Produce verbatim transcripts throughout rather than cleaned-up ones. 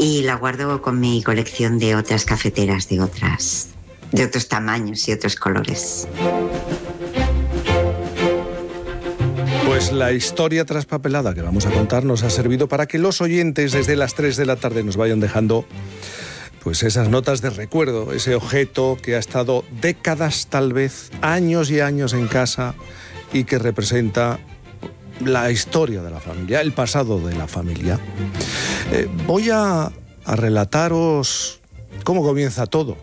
y la guardo con mi colección de otras cafeteras de otras, de otros tamaños y otros colores. Pues la historia traspapelada que vamos a contar nos ha servido para que los oyentes desde las tres de la tarde nos vayan dejando pues esas notas de recuerdo, ese objeto que ha estado décadas, tal vez años y años en casa y que representa la historia de la familia, el pasado de la familia. Eh, voy a, a relataros cómo comienza todo.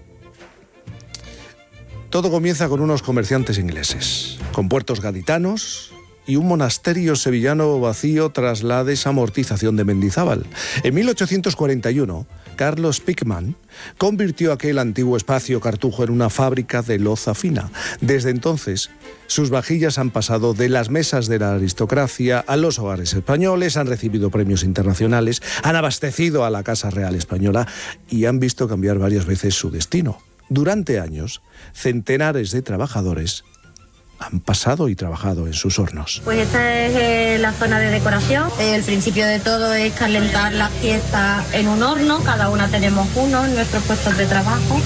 Todo comienza con unos comerciantes ingleses, con puertos gaditanos y un monasterio sevillano vacío tras la desamortización de Mendizábal. En mil ochocientos cuarenta y uno, Carlos Pickman convirtió aquel antiguo espacio cartujo en una fábrica de loza fina. Desde entonces, sus vajillas han pasado de las mesas de la aristocracia a los hogares españoles, han recibido premios internacionales, han abastecido a la Casa Real Española y han visto cambiar varias veces su destino. Durante años, centenares de trabajadores han pasado y trabajado en sus hornos. Pues esta es eh, la zona de decoración. El principio de todo es calentar las piezas en un horno. Cada una tenemos uno en nuestros puestos de trabajo.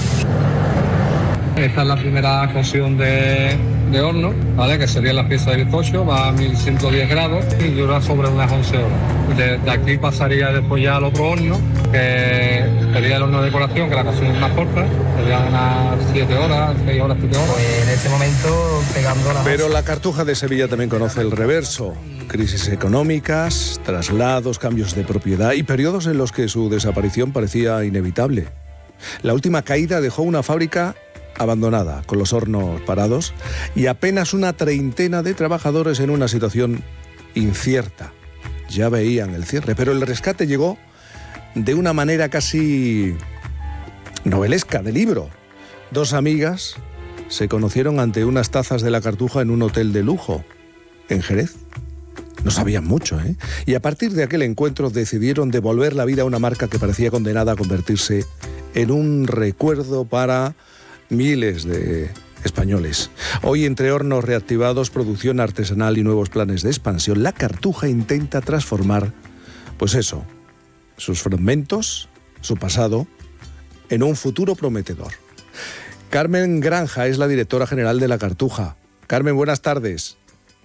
Esta es la primera cocción de, de horno, ¿vale? Que sería la pieza de bizcocho, va a mil ciento diez grados y dura sobre unas once horas. De, de aquí pasaría después ya al otro horno, que sería el horno de decoración, que la cocción es más corta, sería unas siete horas, seis horas, siete horas. Pues en este momento pegando la... Pero la Cartuja de Sevilla también conoce el reverso. Crisis económicas, traslados, cambios de propiedad y periodos en los que su desaparición parecía inevitable. La última caída dejó una fábrica abandonada, con los hornos parados y apenas una treintena de trabajadores en una situación incierta. Ya veían el cierre, pero el rescate llegó de una manera casi novelesca, de libro. Dos amigas se conocieron ante unas tazas de la Cartuja en un hotel de lujo, en Jerez. No sabían mucho, ¿eh? Y a partir de aquel encuentro decidieron devolver la vida a una marca que parecía condenada a convertirse en un recuerdo para miles de españoles. Hoy, entre hornos reactivados, producción artesanal y nuevos planes de expansión, la Cartuja intenta transformar, pues eso, sus fragmentos, su pasado, en un futuro prometedor. Carmen Granja es la directora general de la Cartuja. Carmen, buenas tardes.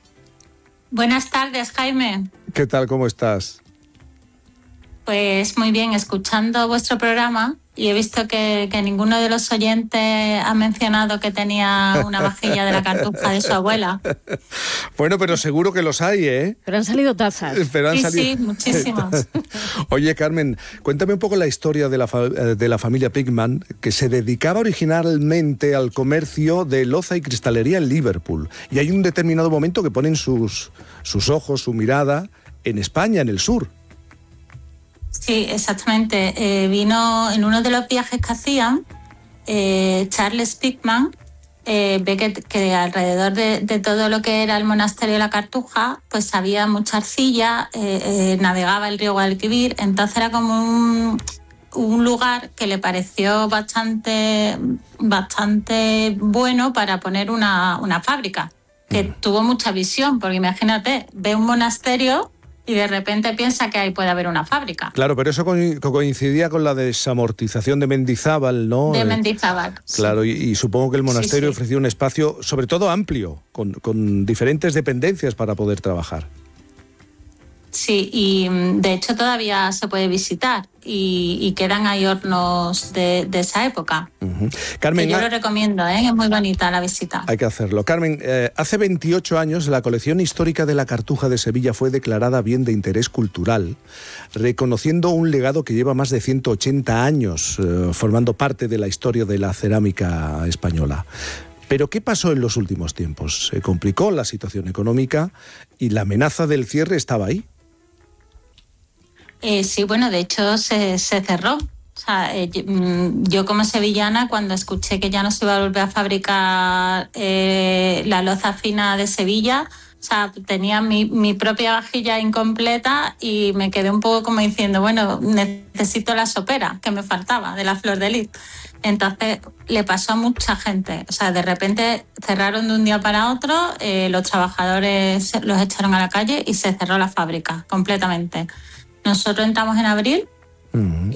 Buenas tardes, Jaime. ¿Qué tal? ¿Cómo estás? Pues muy bien, escuchando vuestro programa. Y he visto que, que ninguno de los oyentes ha mencionado que tenía una vajilla de la Cartuja de su abuela. Bueno, pero seguro que los hay, ¿eh? Pero han salido tazas. Pero han sí, salido... sí, muchísimas. Oye, Carmen, cuéntame un poco la historia de la, fa- de la familia Pickman, que se dedicaba originalmente al comercio de loza y cristalería en Liverpool. Y hay un determinado momento que ponen sus, sus ojos, su mirada en España, en el sur. Sí, exactamente. Eh, vino en uno de los viajes que hacían, eh, Charles Pickman eh, ve que, que alrededor de, de todo lo que era el monasterio de la Cartuja, pues había mucha arcilla, eh, eh, navegaba el río Guadalquivir, entonces era como un, un lugar que le pareció bastante, bastante bueno para poner una, una fábrica, que mm. tuvo mucha visión, porque imagínate, ve un monasterio y de repente piensa que ahí puede haber una fábrica. Claro, pero eso coincidía con la desamortización de Mendizábal, ¿no? De Mendizábal. Claro, sí. y, y supongo que el monasterio sí, sí. ofrecía un espacio, sobre todo amplio, con, con diferentes dependencias para poder trabajar. Sí, y de hecho todavía se puede visitar y, y quedan ahí hornos de, de esa época. Uh-huh. Carmen, que yo lo recomiendo, ¿eh? Es muy bonita la visita. Hay que hacerlo. Carmen, eh, hace veintiocho años la colección histórica de la Cartuja de Sevilla fue declarada bien de interés cultural, reconociendo un legado que lleva más de ciento ochenta años eh, formando parte de la historia de la cerámica española. Pero ¿qué pasó en los últimos tiempos? Se complicó la situación económica y la amenaza del cierre estaba ahí. Eh, sí, bueno, de hecho se, se cerró. O sea, eh, yo como sevillana, cuando escuché que ya no se iba a volver a fabricar eh, la loza fina de Sevilla, o sea, tenía mi, mi propia vajilla incompleta y me quedé un poco como diciendo, bueno, necesito la sopera que me faltaba de la Flor de Lis. Entonces le pasó a mucha gente. O sea, de repente cerraron de un día para otro, eh, los trabajadores los echaron a la calle y se cerró la fábrica completamente. Nosotros entramos en abril uh-huh.